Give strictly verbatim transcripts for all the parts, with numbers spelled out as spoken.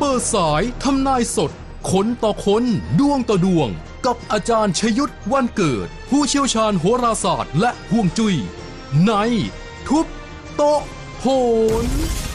เปิดสายทำนายสดคนต่อคนดวงต่อดวงกับอาจารย์ชยุทธวันเกิดผู้เชี่ยวชาญโหราศาสตร์และฮวงจุ้ยในทุบโต๊ะโหน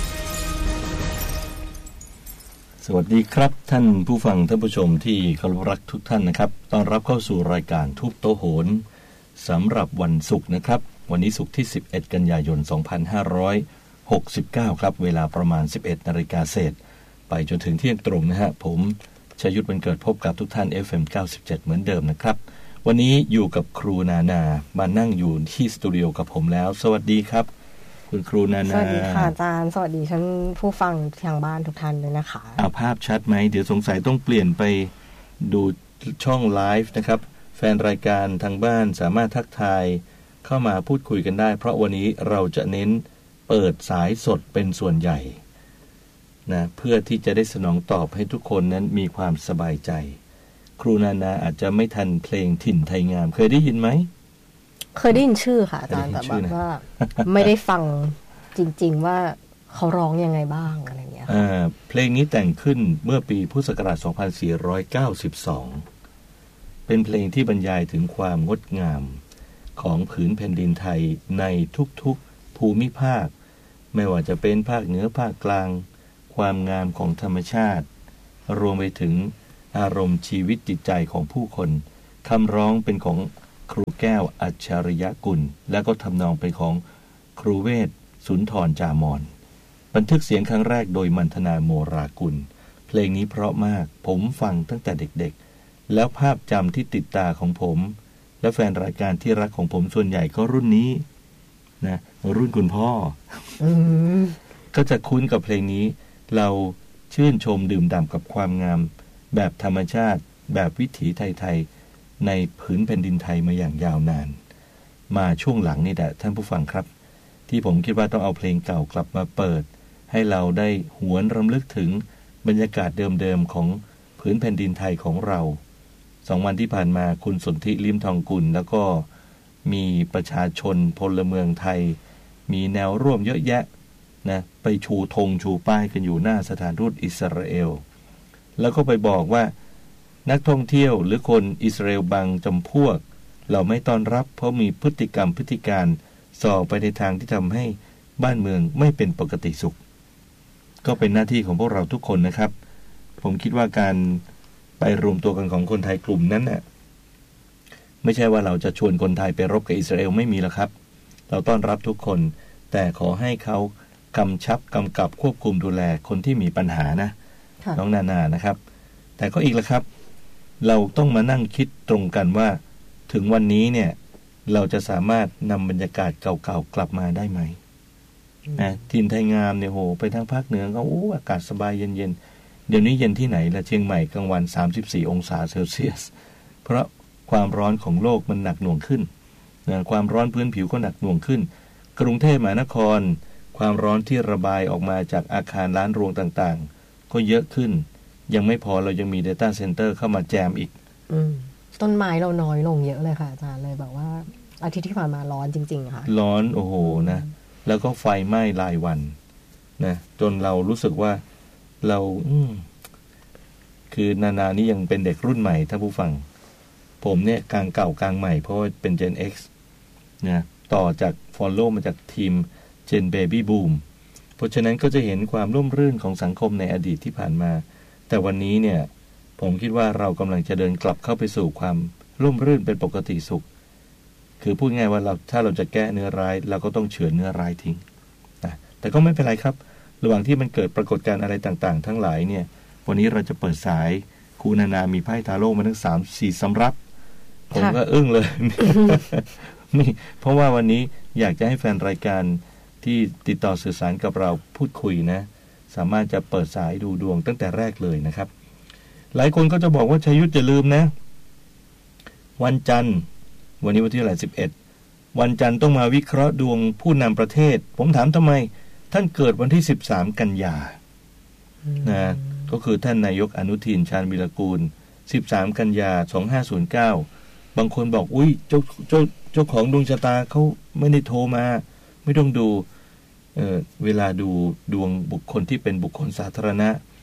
สวัสดีครับท่านผู้ฟังท่านผู้ชมที่เคารพรักทุกท่านนะครับต้อนรับเข้าสู่รายการทุบโต๊ะโหนสำหรับวันศุกร์นะครับวันนี้ศุกร์ที่สิบเอ็ดกันยายนสองพันห้าร้อยหกสิบเก้าครับเวลาประมาณ สิบเอ็ดนาฬิกา เศษไปจนถึงเที่ยงตรงนะฮะผมชยุทธวันเกิดพบกับทุกท่าน เอฟ เอ็ม เก้าสิบเจ็ดเหมือนเดิมนะครับวันนี้อยู่กับครูนานามานั่งอยู่ที่สตูดิโอกับผมแล้วสวัสดีครับคุณครูนานาสวัสดีค่ะอาจารย์สวัสดีท่านผู้ฟังทางบ้านทุกท่านเลยนะคะเอาภาพชัดไหมเดี๋ยวสงสัยต้องเปลี่ยนไปดูช่องไลฟ์นะครับแฟนรายการทางบ้านสามารถทักทายเข้ามาพูดคุยกันได้เพราะวันนี้เราจะเน้นเปิดสายสดเป็นส่วนใหญ่นะเพื่อที่จะได้สนองตอบให้ทุกคนนั้นมีความสบายใจครูนานาอาจจะไม่ทันเพลงถิ่นไทยงามเคยได้ยินไหมเคยได้ยินชื่อค่ะอาจารย์แต่แบบว่าไม่ได้ฟังจริงๆว่าเขาร้องยังไงบ้างอะไรเงี้ยอ่าเพลงนี้แต่งขึ้นเมื่อปีพุทธศักราชสองพันสี่ร้อยเก้าสิบสองเป็นเพลงที่บรรยายถึงความงดงามของผืนแผ่นดินไทยในทุกๆภูมิภาคไม่ว่าจะเป็นภาคเหนือภาคกลางความงามของธรรมชาติรวมไปถึงอารมณ์ชีวิตจิตใจของผู้คนคำร้องเป็นของครูแก้วอัจฉริยกุลและก็ทำนองเป็นของครูเวศสุนทรจามอนบันทึกเสียงครั้งแรกโดยมันธนาโมรากุลเพลงนี้เพราะมากผมฟังตั้งแต่เด็กๆแล้วภาพจำที่ติดตาของผมและแฟนรายการที่รักของผมส่วนใหญ่ก็รุ่นนี้นะรุ่นคุณพ่อ ก็จะคุ้นกับเพลงนี้เราชื่นชมดื่มด่ำกับความงามแบบธรรมชาติแบบวิถีไทยๆในผืนแผ่นดินไทยมาอย่างยาวนานมาช่วงหลังนี่แหละท่านผู้ฟังครับที่ผมคิดว่าต้องเอาเพลงเก่ากลับมาเปิดให้เราได้หวนรำลึกถึงบรรยากาศเดิมๆของผืนแผ่นดินไทยของเราสองวันที่ผ่านมาคุณสนธิลิ้มทองกุลแล้วก็มีประชาชนพลเมืองไทยมีแนวร่วมเยอะแยะนะไปชูธงชูป้ายกันอยู่หน้าสถานทูตอิสราเอลแล้วก็ไปบอกว่านักท่องเที่ยวหรือคนอิสราเอลบางจำพวกเราไม่ต้อนรับเพราะมีพฤติกรรมพฤติการส่อไปในทางที่ทำให้บ้านเมืองไม่เป็นปกติสุขก็เป็นหน้าที่ของพวกเราทุกคนนะครับผมคิดว่าการไปรวมตัวกันของคนไทยกลุ่มนั้นน่ะไม่ใช่ว่าเราจะชวนคนไทยไปรบกับอิสราเอลไม่มีหรอกครับเราต้อนรับทุกคนแต่ขอให้เขากำชับกำกับควบคุมดูแลคนที่มีปัญหานะน้องนานานะครับแต่ก็อีกละครับเราต้องมานั่งคิดตรงกันว่าถึงวันนี้เนี่ยเราจะสามารถนำบรรยากาศเก่าๆกลับมาได้ไหมนะถิ่นไทยงามเนี่ยโหไปทางภาคเหนือก็โอ้อากาศสบายเย็นๆเดี๋ยวนี้เย็นที่ไหนล่ะเชียงใหม่กลางวันสามสิบสี่องศาเซลเซียสเพราะความร้อนของโลกมันหนักหน่วงขึ้นนะความร้อนพื้นผิวก็หนักหน่วงขึ้นกรุงเทพมหานครความร้อนที่ระบายออกมาจากอาคารร้านรวงต่างๆก็เยอะขึ้นยังไม่พอเรายังมี Data Center เข้ามาแจมอีกต้นไม้เราน้อยลงเยอะเลยค่ะอาจารย์เลยแบบว่าอาทิตย์ที่ผ่านมาร้อนจริงๆค่ะร้อนโอ้โหนะแล้วก็ไฟไหม้รายวันนะจนเรารู้สึกว่าเราคือนานานี่ยังเป็นเด็กรุ่นใหม่ท่านผู้ฟังผมเนี่ยกลางเก่ากลางใหม่เพราะว่าเป็น Gen X นะต่อจาก Follow มาจากทีม Gen Baby Boom เพราะฉะนั้นก็จะเห็นความร่มรื่นของสังคมในอดีตที่ผ่านมาแต่วันนี้เนี่ยผมคิดว่าเรากำลังจะเดินกลับเข้าไปสู่ความร่มรื่นเป็นปกติสุขคือพูดง่ายว่าเราถ้าเราจะแก้เนื้อร้ายเราก็ต้องเฉือนเนื้อร้ายทิ้งนะแต่ก็ไม่เป็นไรครับระหว่างที่มันเกิดปรากฏการณ์อะไรต่างๆทั้งหลายเนี่ยวันนี้เราจะเปิดสายครูนานามีไพ่ทาโร่มาทั้ง สาม สี่ สำรับผมก็อึ้งเลย นี่เพราะว่าวันนี้อยากจะให้แฟนรายการที่ติดต่อสื่อสารกับเราพูดคุยนะสามารถจะเปิดสายดูดวงตั้งแต่แรกเลยนะครับหลายคนก็จะบอกว่าชยุทธอย่าลืมนะวันจันทร์วันนี้วันที่เท่าไหร่สิบเอ็ดวันจันทร์ต้องมาวิเคราะห์ดวงผู้นำประเทศผมถามทำไมท่านเกิดวันที่สิบสามกันยานะก็คือท่านนายกอนุทินชาญวิรากูลสิบสามกันยาสองพันห้าร้อยเก้าบางคนบอกอุ้ยเจ้าเจ้าเจ้าของดวงชะตาเขาไม่ได้โทรมาไม่ต้องดู เ, เวลาดูดวงบุคคลที่เป็นบุคคลสาธารณะ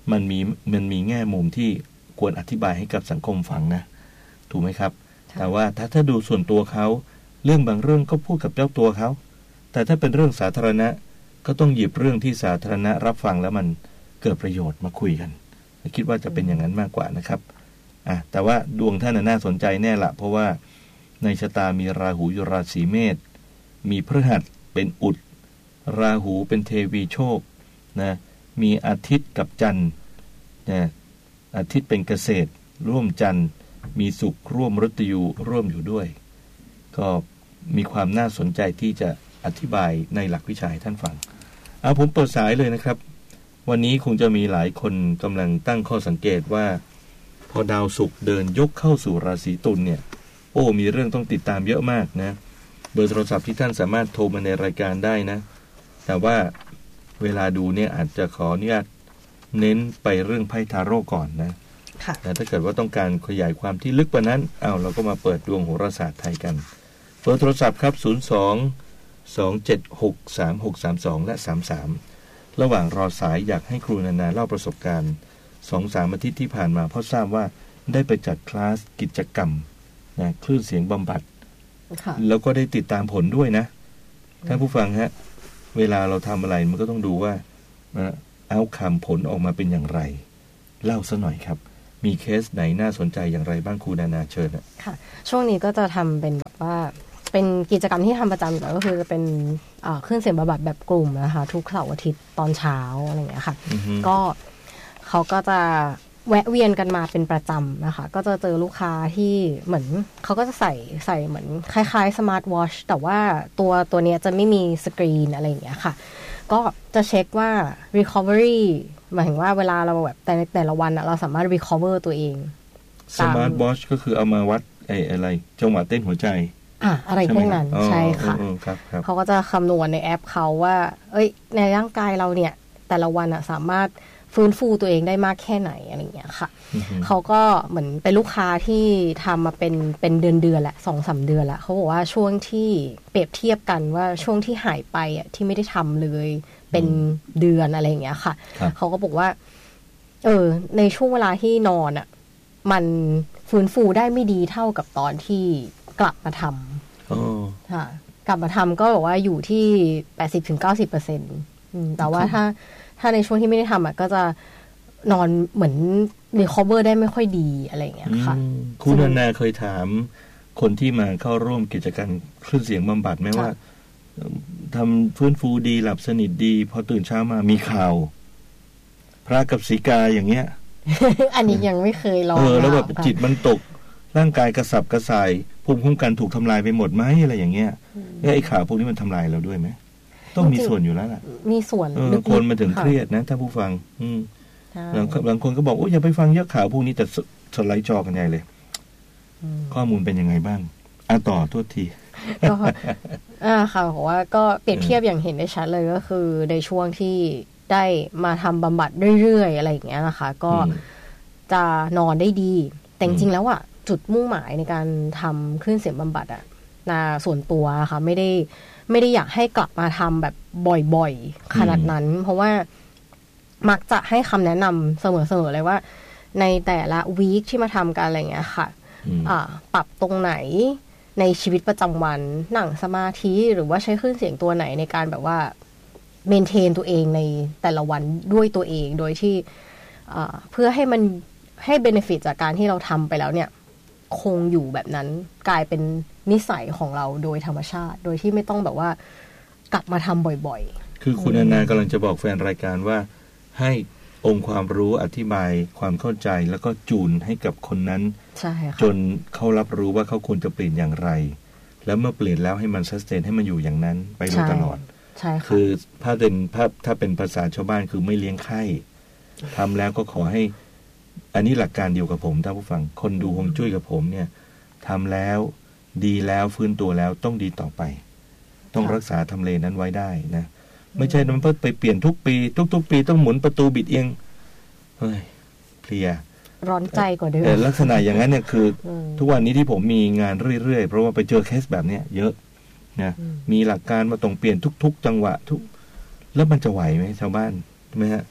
มันมีมันมีแง่มุมที่ควรอธิบายให้กับสังคมฟังนะถูกไหมครับแต่ว่าถ้าถ้าดูส่วนตัวเขาเรื่องบางเรื่องก็พูดกับเจ้าตัวเขาแต่ถ้าเป็นเรื่องสาธารณะก็ต้องหยิบเรื่องที่สาธารณะรับฟังแล้วมันเกิดประโยชน์มาคุยกันคิดว่าจะเป็นอย่างนั้นมากกว่านะครับอ่ะแต่ว่าดวงท่านน่าสนใจแน่ละเพราะว่าในชะตามีราหูอยู่ราศีเมษมีพฤหัสเป็นอุดราหูเป็นเทวีโชคนะมีอาทิตย์กับจันทร์นะอาทิตย์เป็นเกษตรร่วมจันทร์มีศุกร์ร่วมมฤตยูร่วมอยู่ด้วยก็มีความน่าสนใจที่จะอธิบายในหลักวิชาให้ท่านฟังเอาผมเปิดสายเลยนะครับวันนี้คงจะมีหลายคนกำลังตั้งข้อสังเกตว่าพอดาวศุกร์เดินยกเข้าสู่ราศีตุลเนี่ยโอ้มีเรื่องต้องติดตามเยอะมากนะเบอร์โทรศัพท์ที่ท่านสามารถโทรมาในรายการได้นะแต่ว่าเวลาดูเนี่ยอาจจะขออนุญาตเน้นไปเรื่องไพ่ทาโร่ก่อนนะแต่ถ้าเกิดว่าต้องการขยายความที่ลึกกว่านั้นเอาเราก็มาเปิดดวงโหราศาสตร์ไทยกันเบอร์โทรศัพท์ครับศูนย์ สอง สอง เจ็ด หก สาม หก สาม สองและสามสามระหว่างรอสายอยากให้ครูนานาเล่าประสบการณ์ สองสาม อาทิตย์ที่ผ่านมาเพราะทราบว่าได้ไปจัดคลาสกิจกรรมนะคลื่นเสียงบำบัดแล้วก็ได้ติดตามผลด้วยนะท่านผู้ฟังฮะเวลาเราทำอะไรมันก็ต้องดูว่าเอาคำผลออกมาเป็นอย่างไรเล่าซะหน่อยครับมีเคสไหนน่าสนใจอย่างไรบ้างครูนานาเชิญนะค่ะช่วงนี้ก็จะทำเป็นแบบว่าเป็นกิจกรรมที่ทำประจำอยู่แล้วก็คือเป็นเครื่องเสียงบำบัดแบบกลุ่มนะคะทุกเสาร์อาทิตย์ตอนเช้าอะไรอย่างเงี้ยค่ะ mm-hmm. ก็เขาก็จะแวะเวียนกันมาเป็นประจำนะคะก็จะเจอลูกค้าที่เหมือนเขาก็จะใส่ใส่เหมือนคล้ายๆสมาร์ทวอชแต่ว่าตัวตัวเนี้ยจะไม่มีสกรีนอะไรอย่างเงี้ยค่ะก็จะเช็คว่า recovery หมายถึงว่าเวลาเราแบบแต่ในแต่ละวันเราสามารถ recover ตัวเองสมาร์ทวอชก็คือเอามาวัดไอ้อะไรจังหวะเต้นหัวใจอ่ะอะไรพวกนั้นใช่ค่ะเขาก็จะคำนวณในแอปเขาว่าเอ้ยในร่างกายเราเนี่ยแต่ละวันอะสามารถฟื้นฟูตัวเองได้มากแค่ไหนอะไรอย่างเงี้ยค่ะ mm-hmm. เขาก็เหมือนเป็นลูกค้าที่ทำมาเป็นเป็นเดือนเดือนแหละสองสามเดือนละเขาบอกว่าช่วงที่เปรียบเทียบกันว่าช่วงที่หายไปอ่ะที่ไม่ได้ทำเลยเป็นเดือนอะไรอย่างเงี้ยค่ะ mm-hmm. เขาก็บอกว่าเออในช่วงเวลาที่นอนอ่ะมันฟื้นฟูได้ไม่ดีเท่ากับตอนที่กลับมาทำ oh. ค่ะกลับมาทำก็บอกว่าอยู่ที่ แปดสิบถึงเก้าสิบเปอร์เซ็นต์ แต่ว่าถ้าถ้าในช่วงที่ไม่ได้ทำอ่ะก็จะนอนเหมือนรีคอเวอร์ได้ไม่ค่อยดีอะไรอย่างเงี้ยค่ะคุณนานาเคยถามคนที่มาเข้าร่วมกิจกรรมคลื่นเสียงบำบัดไหมว่าทำฟื้นฟูดีหลับสนิทดีพอตื่นเช้ามามีข่าวพระกับสีกาอย่างเงี้ยอันนี้ยังไม่เคยลองเออแล้วแบบจิตมันตกร่างกายกระสับกระส่ายภูมิคุ้มกันถูกทำลายไปหมดไหมอะไรอย่างเงี้ยไอ้ข่าวพวกนี้มันทำลายเราด้วยไหมต้องมีส่วนอยู่แล้วล่ะมีส่วนบางคนมาถึงเครียดนะถ้าผู้ฟังอืมบางบางคนก็บอกโอ้ยอย่าไปฟังเยอะข่าวพวกนี้แต่สไลด์จอกันใหญ่เลยข้อมูลเป็นยังไงบ้างอ่ะต่อโทษทีก็อ่าค่ะบอกว่าก็เปรียบเทียบอย่างเห็นได้ชัดเลยก็คือในช่วงที่ได้มาทำบำบัดเรื่อยๆอะไรอย่างเงี้ยนะคะก็จะนอนได้ดีแต่จริงๆแล้วอ่ะจุดมุ่งหมายในการทำคลื่นเสียงบำบัดอ่ะนาส่วนตัวค่ะไม่ได้ไม่ได้อยากให้กลับมาทำแบบบ่อยๆขนาดนั้นเพราะว่ามักจะให้คำแนะนำเสมอๆเลยว่าในแต่ละวีคที่มาทำกันอะไรอย่างเงี้ยค่ะอ่าปรับตรงไหนในชีวิตประจำวันนั่งสมาธิหรือว่าใช้คลื่นเสียงตัวไหนในการแบบว่าเมนเทนตัวเองในแต่ละวันด้วยตัวเองโดยที่เพื่อให้มันให้เบเนฟิตจากการที่เราทำไปแล้วเนี่ยคงอยู่แบบนั้นกลายเป็นนิสัยของเราโดยธรรมชาติโดยที่ไม่ต้องแบบว่ากลับมาทำบ่อยๆคือคุณนากำลังจะบอกแฟนรายการว่าให้องค์ความรู้อธิบายความเข้าใจแล้วก็จูนให้กับคนนั้นจนเขารับรู้ว่าเขาควรจะเปลี่ยนอย่างไรแล้วเมื่อเปลี่ยนแล้วให้มันซัสเทนให้มันอยู่อย่างนั้นไปโดยตลอดคือถ้าเป็นถ้าถ้าเป็นภาษาชาวบ้านคือไม่เลี้ยงไข้ทำแล้วก็ขอให้อันนี้หลักการเดียวกับผมท่านผู้ฟังคนดูฮวงจุ้ยกับผมเนี่ยทำแล้วดีแล้วฟื้นตัวแล้วต้องดีต่อไปต้องรักษาทำเลนั้นไว้ได้นะไม่ใช่มันไปเปลี่ยนทุกปีทุกๆปีต้องหมุนประตูบิดเองเฮ้ยเพลียร้อนใจกว่าเดิมแต่ลักษณะอย่างนั้นเนี่ยคือทุกวันนี้ที่ผมมีงานเรื่อยๆเพราะว่าไปเจอเคสแบบเนี้ยเยอะนะมีหลักการมาต้องเปลี่ยนทุกๆจังหวะทุกแล้วมันจะไหวไหมชาวบ้านใช่ไหมฮะ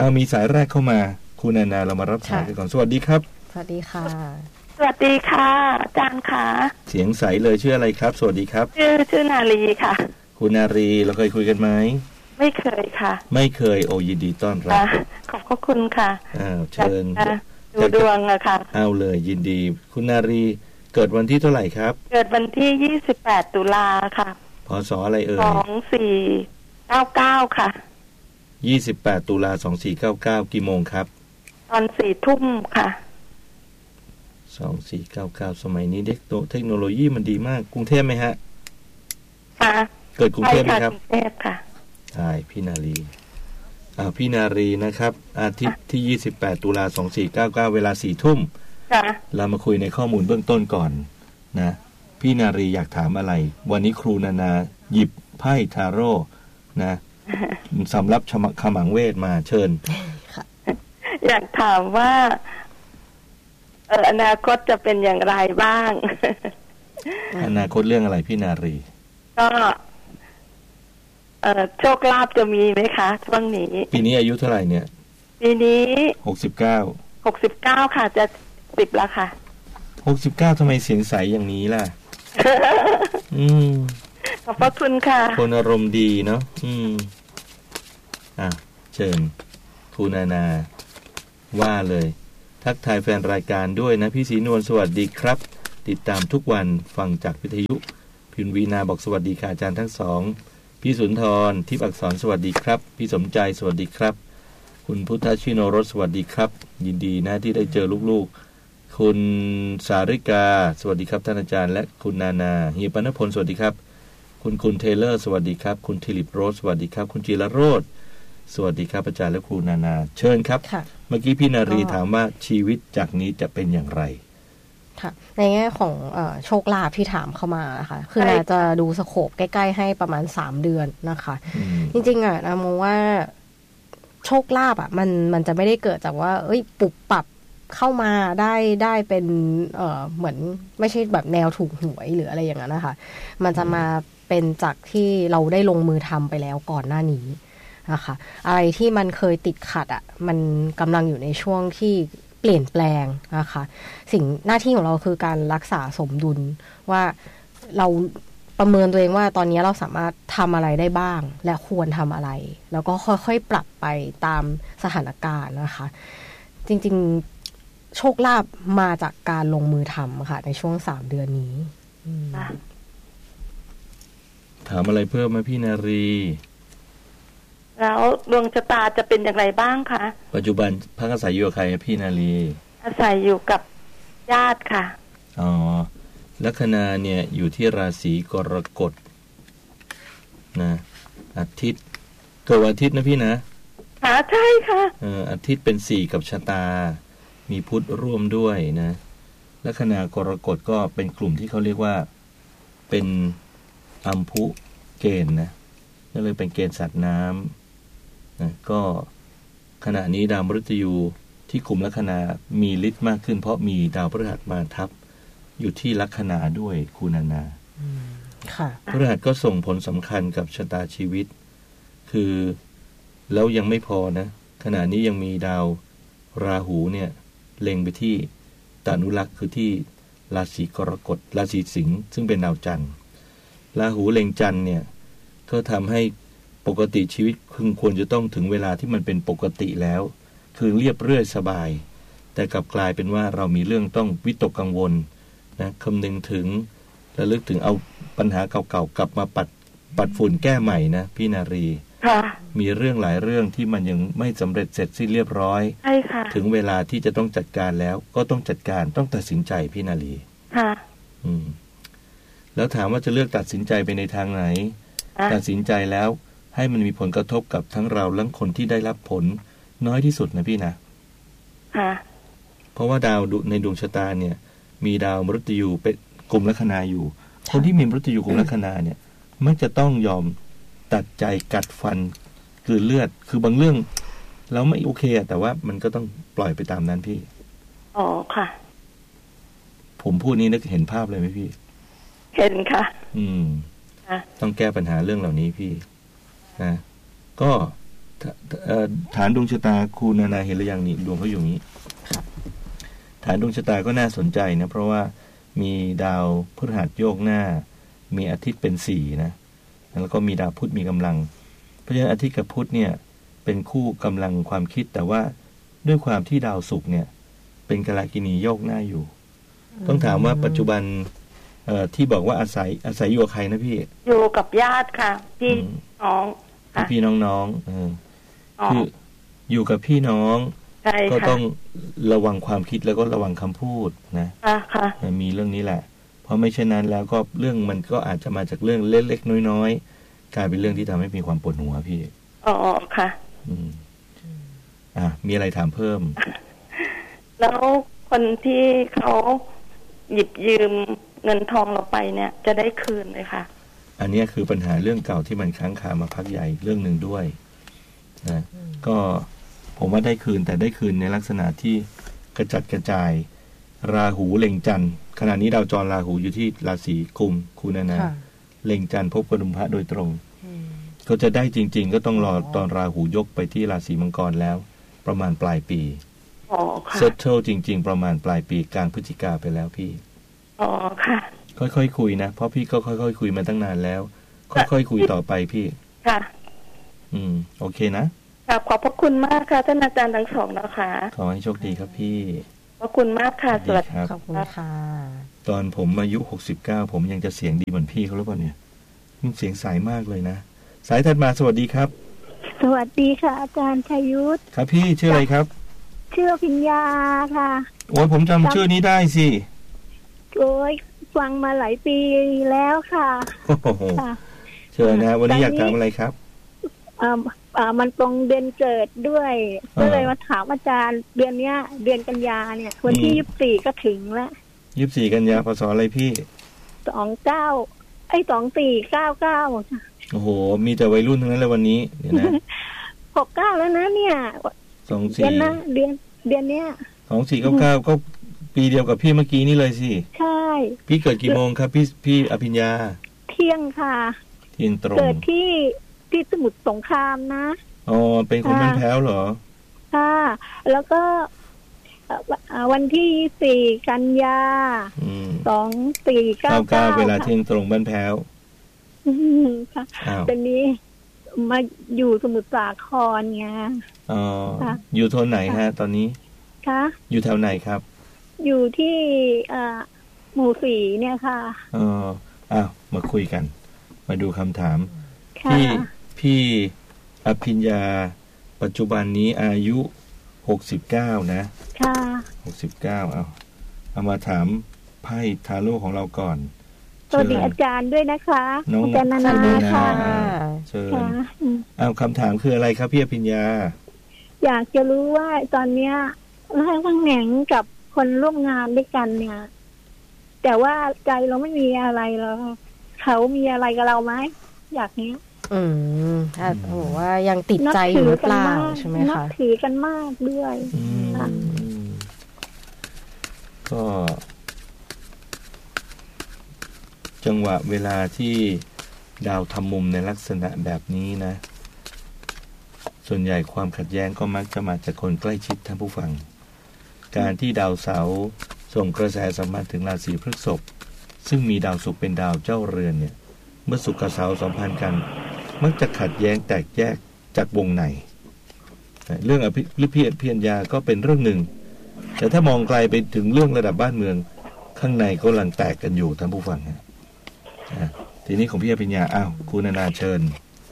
เอามีสายแรกเข้ามาคุณนานาเรามารับสายกันก่อนสวัสดีครับสวัสดีค่ะสวัสดีค่ะอาจารย์ค่ะเสียงใสเลยชื่ออะไรครับสวัสดีครับชื่อชื่อนาลีค่ะคุณนาลีเราเคยคุยกันไหมไม่เคยค่ะไม่เคยโอยินดีต้อนรับขอบคุณค่ะอ้าวเชิญดูดวงอะค่ะเอาเลยยินดีคุณนาลีเกิดวันที่เท่าไหร่ครับเกิดวันที่ยี่สิบแปดตุลาค่ะพศอะไรเอ่ยสองสี่เก้าเก้าค่ะยี่สิบแปดตุลาสองสี่เก้าเก้ากี่โมงครับตอนสี่ทุ่มค่ะสองสี่เก้าเก้าสมัยนี้เทคโนโลยีมันดีมากกรุงเทพไหมฮะค่ะเกิดกรุงเทพไหมครับกรุงเทพค่ะใช่พี่นาลีอ่าพี่นาลีนะครับอาทิตย์ที่ยี่สิบแปดตุลาสองสี่เก้าเก้าเวลาสี่ทุ่มค่ะเรามาคุยในข้อมูลเบื้องต้นก่อนนะพี่นาลีอยากถามอะไรวันนี้ครูนานาหยิบไพ่ทาโร่นะสำรับขมังเวทมาเชิญอยากถามว่าเอออนาคตจะเป็นอย่างไรบ้างอนาคตเรื่องอะไรพี่นารีก็เออโชคลาภจะมีไหมคะช่วงนี้ปีนี้อายุเท่าไหร่เนี่ยปีนี้หกสิบเก้าหกสิบเก้าค่ะจะสิบแล้วค่ะหกสิบเก้าทำไมเสียงใสอย่างนี้ล่ะอืมขอบพระคุณค่ะคนอารมณ์ดีเนาะอืมอ่ะเชิญคุณนานาว่าเลยทักทายแฟนรายการด้วยนะพี่ศรีนวลสวัสดีครับติดตามทุกวันฟังจากวิทยุพิมวีนาบอกสวัสดีค่ะอาจารย์ทั้งสองพี่สุนทรทิพย์อักษรสวัสดีครับพี่สมใจสวัสดีครับคุณพุทธชิโนรสสวัสดีครับยินดีนะที่ได้เจอลูกๆคุณสาริกาสวัสดีครับท่านอาจารย์และคุณนานาเฮียปนพลสวัสดีครับคุณคุณเทเลอร์สวัสดีครับคุณทิลิปโรสสวัสดีครับคุณจิรโรจน์สวัสดีครับอาจารย์และครูนานาเชิญครับเมื่อกี้พี่นารีถามว่าชีวิตจากนี้จะเป็นอย่างไรค่ะในแง่ของเอ่อโชคลาภที่ถามเข้ามานะคะคือนาจะดูสโคปใกล้ๆให้ประมาณสามเดือนนะคะจริงๆอ่ะนะมองว่าโชคลาภอ่ะมันมันจะไม่ได้เกิดจากว่าเอ้ยปุบปับเข้ามาได้ได้เป็นเอ่อเหมือนไม่ใช่แบบแนวถูกหวยหรืออะไรอย่างนั้นนะคะมันจะมาเป็นจากที่เราได้ลงมือทำไปแล้วก่อนหน้านี้นะคะอะไรที่มันเคยติดขัดอ่ะมันกำลังอยู่ในช่วงที่เปลี่ยนแปลงนะคะสิ่งหน้าที่ของเราคือการรักษาสมดุลว่าเราประเมินตัวเองว่าตอนนี้เราสามารถทำอะไรได้บ้างและควรทำอะไรแล้วก็ค่อยๆปรับไปตามสถานการณ์นะคะจริงๆโชคลาภมาจากการลงมือทำค่ะในช่วงสามเดือนนี้ถามอะไรเพิ่มไหมพี่นารีแล้วดวงชะตาจะเป็นอย่างไรบ้างคะปัจจุบันพักอาศัยอยู่กับใครพี่นาลีอาศัยอยู่กับญาติค่ะอ๋อลัคนาเนี่ยอยู่ที่ราศีกรกฎนะอาทิตย์เกิดวันอาทิตย์นะพี่นะค่ะใช่ค่ะเอออาทิตย์เป็นสี่กับชะตามีพุธร่วมด้วยนะลัคนากรกฎก็เป็นกลุ่มที่เขาเรียกว่าเป็นอัมพุเกณฑ์นะก็เลยเป็นเกณฑ์สัตว์น้ำนะก็ขณะนี้ดาวมฤตยูที่กลุ่มลัคนามีฤทธิ์มากขึ้นเพราะมีดาวพฤหัสมาทับอยู่ที่ลัคนาด้วยคุณนานาค่ะพฤหัสก็ส่งผลสำคัญกับชะตาชีวิตคือแล้วยังไม่พอนะขณะนี้ยังมีดาวราหูเนี่ยเล็งไปที่ตานุลักษ์คือที่ราศีกรกฎราศีสิงห์ซึ่งเป็นดาวจันทร์ราหูเล็งจันทร์เนี่ยก็ทำให้ปกติชีวิตพึงควรจะต้องถึงเวลาที่มันเป็นปกติแล้วคือเรียบเรื่อยสบายแต่กลับกลายเป็นว่าเรามีเรื่องต้องวิตกกังวลนะคำนึงถึงระลึกถึงเอาปัญหาเก่าๆกลับมาปัดปัดฝุ่นแก้ใหม่นะพี่นารีมีเรื่องหลายเรื่องที่มันยังไม่สำเร็จเสร็จสิ้นเรียบร้อยใช่ค่ะถึงเวลาที่จะต้องจัดการแล้วก็ต้องจัดการต้องตัดสินใจพี่นารีค่ะอืมแล้วถามว่าจะเลือกตัดสินใจไปในทางไหนตัดสินใจแล้วให้มันมีผลกระทบกับทั้งเราและคนที่ได้รับผลน้อยที่สุดนะพี่นะค่ะเพราะว่าดาวในดวงชะตาเนี่ยมีดาวมฤตยูเป็นกลุ่มลัคนาอยู่คนที่มีมฤตยูกลุ่มลัคนาเนี่ยมักจะต้องยอมตัดใจกัดฟันกลืนเลือดคือบางเรื่องแล้วไม่โอเคแต่ว่ามันก็ต้องปล่อยไปตามนั้นพี่อ๋อค่ะผมพูดนี้นึกเห็นภาพเลยไหมพี่เห็นค่ะอืมต้องแก้ปัญหาเรื่องเหล่านี้พี่นะก็ฐานดวงชะตาคุณนานาเห็นหรือยังนี่ดวงเขาอยู่นี้ฐานดวงชะตาก็น่าสนใจนะเพราะว่ามีดาวพฤหัสโยกหน้ามีอาทิตย์เป็นสี่นะแล้วก็มีดาวพุธมีกำลังเพราะฉะนั้นอาทิตย์กับพุธเนี่ยเป็นคู่กำลังความคิดแต่ว่าด้วยความที่ดาวศุกร์เนี่ยเป็นกาลกิณีโยกหน้าอยู่ต้องถามว่าปัจจุบันเอ่อที่บอกว่าอาศัยอาศัยอยู่กับใครนะพี่อยู่กับญาติค่ะพี่น้องพี่น้องๆเออคืออยู่กับพี่น้องก็ต้องระวังความคิดแล้วก็ระวังคำพูดนะค่ะมีเรื่องนี้แหละเพราะไม่เช่นนั้นแล้วก็เรื่องมันก็อาจจะมาจากเรื่องเล็กๆน้อยๆกลายเป็นเรื่องที่ทำให้มีความปวดหัวพี่อ๋อค่ะอืมอ่ะมีอะไรถามเพิ่มแล้วคนที่เขาหยิบยืมเงินทองเราไปเนี่ยจะได้คืนไหมคะอันนี้คือปัญหาเรื่องเก่าที่มันค้างคามาพักใหญ่เรื่องหนึ่งด้วยนะก็ผมว่าได้คืนแต่ได้คืนในลักษณะที่กระจัดกระจายราหูเล็งจันทร์ขณะนี้ดาวจรราหูอยู่ที่ราศีกุมคุณนานาเล็งจันทร์พบกระดุมพระโดยตรงก็จะได้จริงๆก็ต้องรอตอนราหูยกไปที่ราศีมังกรแล้วประมาณปลายปีเซตเทิลจริงๆประมาณปลายปีกลางพฤศจิกาไปแล้วพี่อ๋อค่ะค่อยๆคุยนะเพราะพี่ก็ค่อยๆคุยมาตั้งนานแล้วค่อยๆคุยต่อไปพี่ค่ะอืมโอเคนะขอบพระคุณมากค่ะท่านอาจารย์ทั้งสองนะคะขอให้โชคดีครับพี่ขอบคุณมากค่ะสวัสดีขอบคุณค่ะตอนผมอายุหกสิบเก้าผมยังจะเสียงดีเหมือนพี่เขาหรือเปล่าเนี่ยเสียงใสมากเลยนะสายถัดมาสวัสดีครับสวัสดีค่ะอาจารย์ชัยยุทธครับพี่ชื่ออะไรครับชื่อพิญญาค่ะโอ้ยผมจำชื่อนี้ได้สิโอ้ยฟังมาหลายปีแล้วค่ะเชิญนะวันนี้อยากถามอะไรครับอ่าอ่ามันตรงเดือนเกิดด้วยก็เลยมาถามอาจารย์เดือนเนี้ยเดือนกันยาเนี่ยวันที่ยี่สิบสี่ก็ถึงแล้วยี่สิบสี่กันยาพศอะไรพี่สองเก้าไอ้สองสี่เก้าเก้าโอ้โหมีแต่วัยรุ่นทั้งนั้นเลยวันนี้เดี๋ยวนะหกเก้าแล้วนะเนี่ยสองสี่เดือนนะเดือนเดือนเนี้ยสองสี่เก้าเก้าก็ปีเดียวกับพี่เมื่อกี้นี่เลยสิใช่พี่เกิดกี่โมงครับพี่พี่อภิญญาเที่ยงค่ะเที่ยงตรงเกิดที่ที่สมุทรสงครามนะอ๋อเป็นคนบ้านแพ้วเหรอค่ะแล้วก็วันที่สี่กันยาสองสี่เก้าเก้าเวลาเที่ยงตรงบ้านแพ้วค่ะตอนนี้มาอยู่สมุทรสาครไงอ๋ออยู่โซนไหนฮะตอนนี้คะอยู่แถวไหนครับอยู่ที่หมู่สี่เนี่ยค่ะอ๋ออ้าวมาคุยกันมาดูคำถามพี่พี่อภิญญาปัจจุบันนี้อายุหกสิบเก้านะค่ะหกสิบเก้าเอาเอามาถามไพ่ทาโร่ของเราก่อนสวัสดีอาจารย์ด้วยนะคะอาจารย์นานาค่ะเชิญเอาคำถามคืออะไรครับพี่อภิญญาอยากจะรู้ว่าตอนเนี้ยเราให้ทั้งแหน่งกับคนร่วมงานด้วยกันเนี่ยแต่ว่าใจเราไม่มีอะไรแล้วเขามีอะไรกับเราไหมอยากนี้อืมถ้าโหว่ายังติดใจอยู่หรือเปล่าใช่ไหมคะนับถือกันมากด้วยก็จังหวะเวลาที่ดาวทำมุมในลักษณะแบบนี้นะส่วนใหญ่ความขัดแย้งก็มักจะมาจากคนใกล้ชิดท่านผู้ฟังการที่ดาวเสาร์ส่งกระแสสัมพันธ์ถึงราศีพฤษภซึ่งมีดาวศุกร์เป็นดาวเจ้าเรือนเนี่ยเมื่อศุกร์กับเสาร์สัมพันธ์กันมักจะขัดแย้งแตกแยกจากวงในเรื่องอภิหรือเพียรเพียรยาก็เป็นเรื่องหนึ่งแต่ถ้ามองไกลไปถึงเรื่องระดับบ้านเมืองข้างในก็กำลังแตกกันอยู่ท่านผู้ฟังนะทีนี้ของพี่อภิญญาอ้าวคุณนานาเชิญ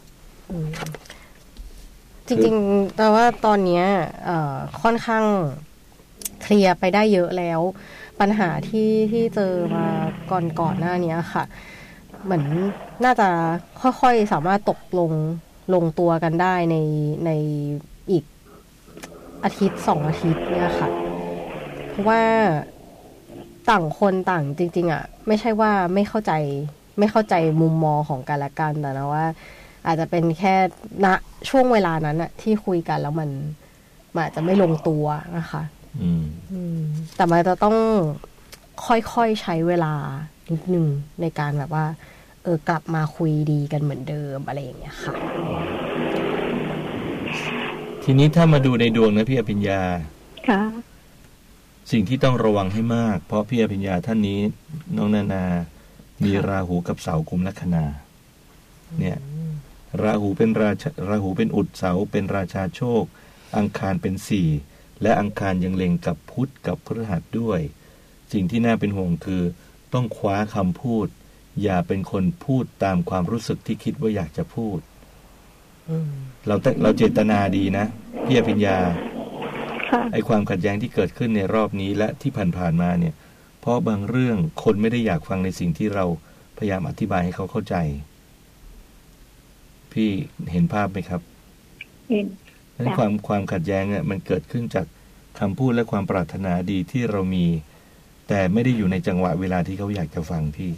จริงๆแต่ว่าตอนนี้ค่อนข้างเคลียร์ไปได้เยอะแล้วปัญหาที่ที่เจอมาก่อนก่อนหน้านี้ค่ะเหมือนน่าจะค่อยๆสามารถตกลงลงตัวกันได้ในในอีกอาทิตย์สองอาทิตย์เนี่ยค่ะเพราะว่าต่างคนต่างจริงๆอ่ะไม่ใช่ว่าไม่เข้าใจไม่เข้าใจมุมมองของกันและกันแต่นะว่าอาจจะเป็นแค่ณช่วงเวลานั้นอะที่คุยกันแล้วมันมันอาจจะไม่ลงตัวนะคะอืมแต่มันจะต้องค่อยๆใช้เวลานิดนึงในการแบบว่าเออกลับมาคุยดีกันเหมือนเดิมอะไรอย่างเงี้ยค่ะทีนี้ถ้ามาดูในดวงนะพี่อภิญญาค่ะสิ่งที่ต้องระวังให้มากเพราะพี่อภิญญาท่านนี้น้องนานามีราหูกับเสากุมลัคนาเนี่ยราหูเป็นราชราหูเป็นอุดเสาเป็นราชาโชคอังคารเป็นสี่และอังคารยังเล็งกับพุธกับพฤหัสด้วยสิ่งที่น่าเป็นห่วงคือต้องคว้าคำพูดอย่าเป็นคนพูดตามความรู้สึกที่คิดว่าอยากจะพูดเราเราเจตนาดีนะพี่อภิญญาไอ้ความขัดแย้งที่เกิดขึ้นในรอบนี้และที่ผ่านๆมาเนี่ยเพราะบางเรื่องคนไม่ได้อยากฟังในสิ่งที่เราพยายามอธิบายให้เขาเข้าใจพี่เห็นภาพไหมครับเห็นนั้นความความขัดแย้งเนี่ยมันเกิดขึ้นจากคำพูดและความปรารถนาดีที่เรามีแต่ไม่ได้อยู่ในจังหวะเวลาที่เขาอยากจะฟังพี่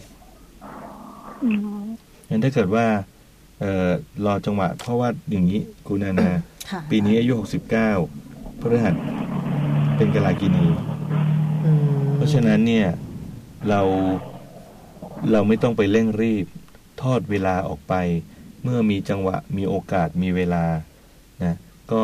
งั้นถ้าเกิดว่าเอ่อรอจังหวะเพราะว่าอย่างนี้คุณนานาปีนี้อายุหกสิบเก้าพฤหัสเป็นกาลากินีเพราะฉะนั้นเนี่ยเราเราไม่ต้องไปเร่งรีบทอดเวลาออกไปเมื่อมีจังหวะมีโอกาสมีเวลานะก็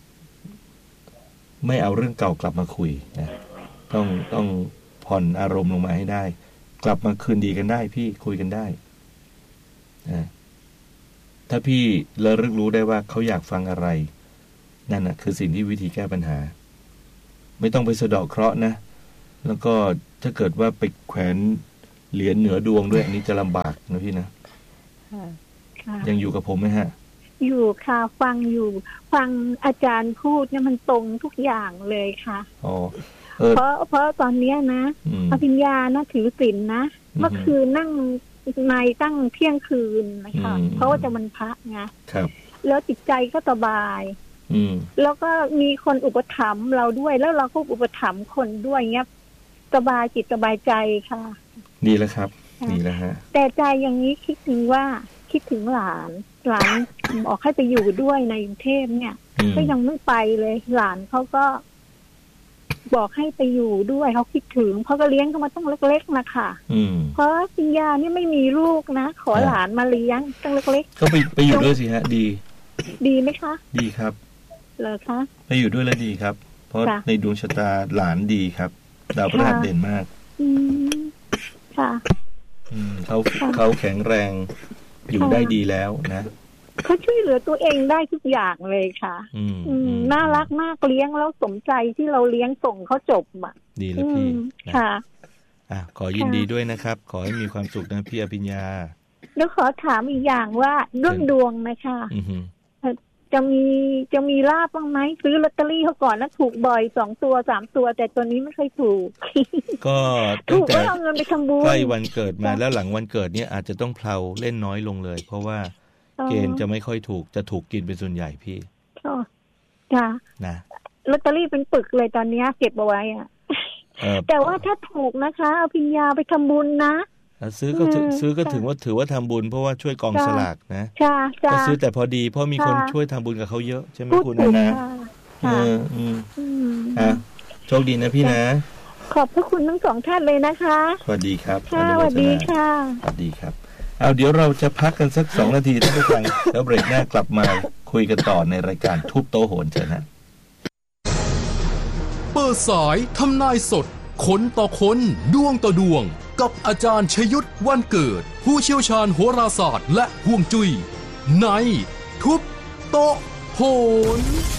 ไม่เอาเรื่องเก่ากลับมาคุยนะต้องต้องผ่อนอารมณ์ลงมาให้ได้กลับมาคืนดีกันได้พี่คุยกันได้นะถ้าพี่ระลึกรู้ได้ว่าเขาอยากฟังอะไรนั่นนะคือสิ่งที่วิธีแก้ปัญหาไม่ต้องไปสะเดาะเคราะห์นะแล้วก็ถ้าเกิดว่าไปแขวนเหรียญเหนือดวงด้วยอันนี้จะลำบากนะพี่นะยังอยู่กับผมไหมฮะอยู่ค่ะฟังอยู่ฟังอาจารย์พูดเนี่ยมันตรงทุกอย่างเลยค่ะอ๋อเพราะเพราะตอนนี้นะอภิญญานะถือศีลนะเมื่อคืนนั่งในตั้งเที่ยงคืนนะคะเพราะว่าจะมันพระไงแล้วจิตใจก็สบายแล้วก็มีคนอุปถัมภ์เราด้วยแล้วเราก็อุปถัมภ์คนด้วยเงี้ยสบายจิตสบายใจค่ะดีแล้วครับดีแล้วฮะแต่ใจอย่างนี้คิดถึงว่าคิดถึงหลานหลานบอกให้ไปอยู่ด้วยในกรุงเทพเนี่ยก็ยังไม่ไปเลยหลานเขาก็บอกให้ไปอยู่ด้วยเขาคิดถึงเพราะก็เลี้ยงเขามาตั้งเล็กๆนะคะเพราะปัญญานี่ไม่มีลูกนะขอหลานมาเลี้ยงตั้งเล็กๆก็ไปไปอยู่ด้วยสิฮะดีดีไหมคะดีครับเหรอคะไปอยู่ด้วยแล้วดีครับเพราะในดวงชะตาหลานดีครับดาวพฤหัสเด่นมากอืมค่ะอืมเขาเขาแข็งแรงอยู่ได้ดีแล้วนะเขาช่วยเหลือตัวเองได้ทุกอย่างเลยค่ะอืมน่ารักมากเลี้ยงแล้วสมใจที่เราเลี้ยงส่งเขาจบอ่ะดีเลยพี่ค่ะอ่ะขอยินดีด้วยนะครับขอให้มีความสุขนะพี่อภิญญาแล้วขอถามอีกอย่างว่าเรื่องดวงนะคะจะมีจะมีลาบบ้างไหมซื้อลอตเตอรี่เขาก่อนแล้วถูกบ่อยสองตัวสามตัวแต่ตัวนี้ไม่เคยถูกก็ถูกก็เอาเงินไปทำบุญใกล้วันเกิดมาแล้วหลังวันเกิดเนี้ยอาจจะต้องเพลาเล่นน้อยลงเลยเพราะว่าเกณฑ์จะไม่ค่อยถูกจะถูกกินเป็นส่วนใหญ่พี่จ้านะลอตเตอรี่เป็นปึกเลยตอนนี้เก็บเอาไว้อ่ะแต่ว่าถ้าถูกนะคะเอาพิญญาไปทำบุญนะซื้อก็ซื้อก็ถึงว่าถือว่าทำบุญเพราะว่าช่วยกองสลากนะจ้าจ้าก็ซื้อแต่พอดีเพราะมีคนช่วยทำบุญกับเขาเยอะใช่ไหมคุณนะเอออืมอ่ะโชคดีนะพี่นะขอบพระคุณทั้งสองท่านเลยนะคะสวัสดีครับค่ะสวัสดีค่ะสวัสดีครับเอาเดี๋ยวเราจะพักกันสักสองนาทีท่านผู้ฟังแล้วเบรกหน้ากลับมาคุยกันต่อในรายการทุบโต๊ะโหนเชิญนะเปิดสายทำนายสดคนต่อคนดวงต่อดวงกับอาจารย์ชยุทธวันเกิดผู้เชี่ยวชาญโหราศาสตร์และฮวงจุ้ยในทุบโต๊ะโหน